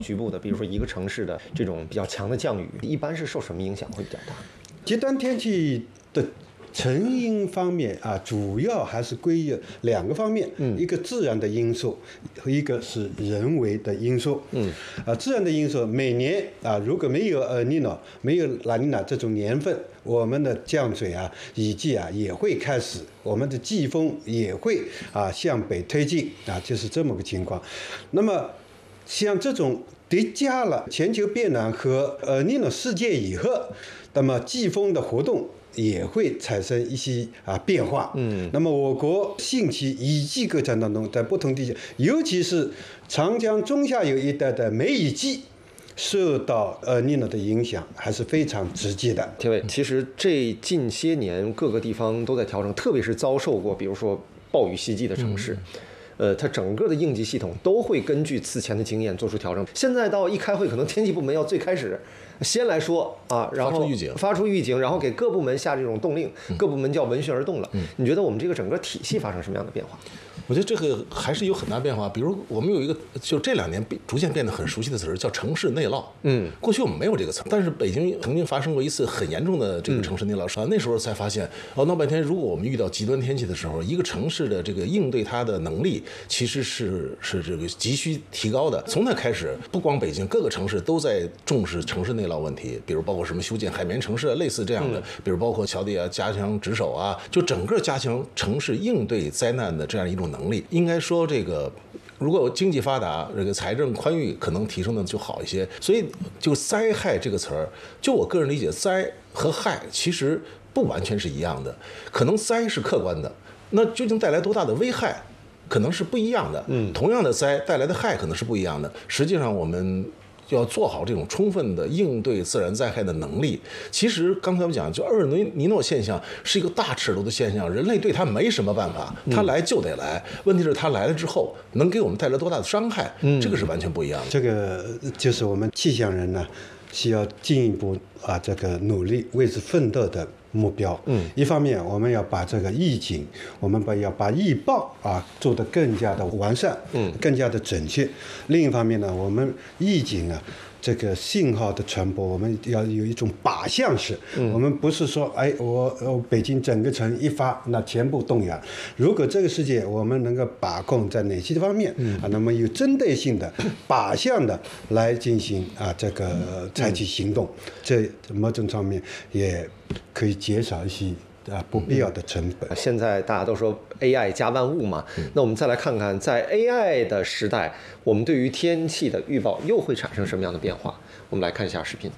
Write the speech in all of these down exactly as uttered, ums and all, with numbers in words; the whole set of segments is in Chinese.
局部的，比如说一个城市的这种比较强的降雨，一般是受什么影响会比较大？ 极端天气的成因方面啊，主要还是归于两个方面，嗯，一个自然的因素，和一个是人为的因素。嗯，啊，自然的因素，每年啊，如果没有厄尼诺、没有拉尼娜这种年份，我们的降水啊，雨季啊也会开始，我们的季风也会啊向北推进啊，就是这么个情况。那么像这种叠加了全球变暖和厄尼诺事件以后，那么季风的活动也会产生一些啊变化。嗯，那么我国汛期雨季过程当中，在不同地区，尤其是长江中下游一带的梅雨季，受到厄尼诺的影响还是非常直接的。 天伟，其实这近些年各个地方都在调整，特别是遭受过比如说暴雨袭击的城市。嗯呃，它整个的应急系统都会根据此前的经验做出调整。现在到一开会，可能天气部门要最开始先来说啊，然后发出预警， 发出预警，然后给各部门下这种动令， 嗯、 各部门就要闻讯而动了。 嗯、 你觉得我们这个整个体系发生什么样的变化？ 我觉得这个还是有很大变化。比如我们有一个，就这两年逐渐变得很熟悉的词儿，叫城市内涝。嗯，过去我们没有这个词，但是北京曾经发生过一次很严重的这个城市内涝，啊、嗯，那时候才发现，哦，闹半天，如果我们遇到极端天气的时候，一个城市的这个应对它的能力，其实是是这个急需提高的。从那开始，不光北京，各个城市都在重视城市内涝问题，比如包括什么修建海绵城市啊，类似这样的，嗯、比如包括桥底啊，加强值守啊，就整个加强城市应对灾难的这样一种能力。应该说，这个如果经济发达，这个财政宽裕，可能提升的就好一些。所以，就灾害这个词儿，就我个人理解，灾和害其实不完全是一样的。可能灾是客观的，那究竟带来多大的危害，可能是不一样的。嗯，同样的灾带来的害可能是不一样的。实际上，我们要做好这种充分的应对自然灾害的能力。其实刚才我们讲，就厄尔尼诺现象是一个大尺度的现象，人类对它没什么办法，它来就得来。问题是它来了之后，能给我们带来多大的伤害，这个是完全不一样的。 这个就是我们气象人呢，需要进一步啊这个努力为之奋斗的目标。嗯，一方面我们要把这个预警，我们把要把预报啊做得更加的完善，嗯，更加的准确。另一方面呢，我们预警啊这个信号的传播，我们要有一种靶向式。嗯，我们不是说，哎，我我北京整个城一发，那全部动员。如果这个世界我们能够把控在哪些方面，嗯啊，那么有针对性的、靶向的来进行啊这个采取行动，这某种方面也可以减少一些啊不必要的成本。 现在大家都说 A I 加万物嘛，那我们再来看看，在 A I 的时代，我们对于天气的预报又会产生什么样的变化？我们来看一下视频。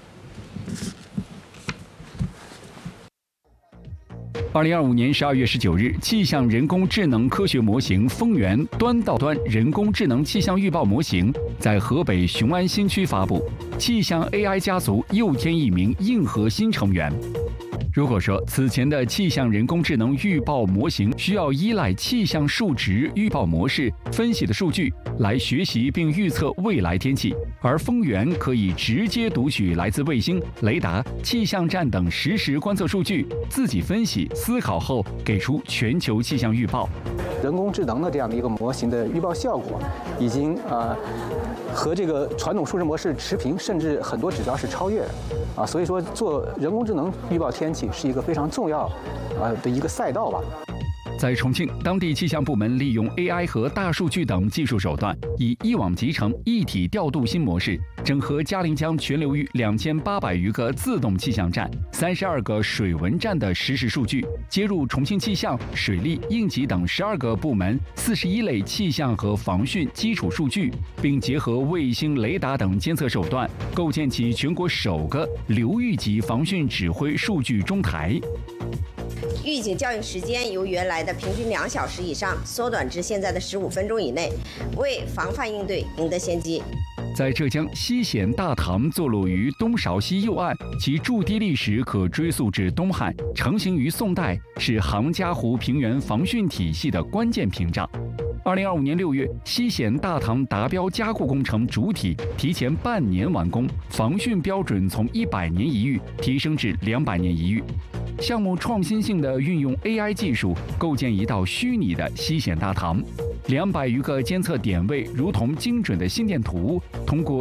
二零二五年十二月十九日，气象人工智能科学模型风源端到端人工智能气象预报模型在河北雄安新区发布，气象 A I 家族又添一名硬核新成员。如果说此前的气象人工智能预报模型需要依赖气象数值预报模式分析的数据来学习并预测未来天气，而风源可以直接读取来自卫星、雷达、气象站等实时观测数据，自己分析思考后给出全球气象预报。 人工智能的这样的一个模型的预报效果，已经呃和这个传统数值模式持平，甚至很多指标是超越的啊。所以说，做人工智能预报天气是一个非常重要啊的一个赛道吧。 在重庆，当地气象部门利用 A I 和大数据等技术手段，以一网集成、一体调度新模式，整合嘉陵江全流域两千八百余个自动气象站、三十二个水文站的实时数据，接入重庆气象、水利、应急等十二个部门四十一类气象和防汛基础数据，并结合卫星、雷达等监测手段，构建起全国首个流域级防汛指挥数据中台。 预警校验时间由原来的平均两小时以上缩短至现在的十五分钟以内，为防范应对赢得先机。 在浙江西咸大塘坐落于东韶溪右岸，其筑堤历史可追溯至东汉，成型于宋代，是杭嘉湖平原防汛体系的关键屏障。二零二五年六月，西咸大塘达标加固工程主体提前半年完工，防汛标准从一百年一遇提升至两百年一遇。项目创新性的运用 A I 技术，构建一道虚拟的西咸大塘，两百余个监测点位如同精准的心电图，通过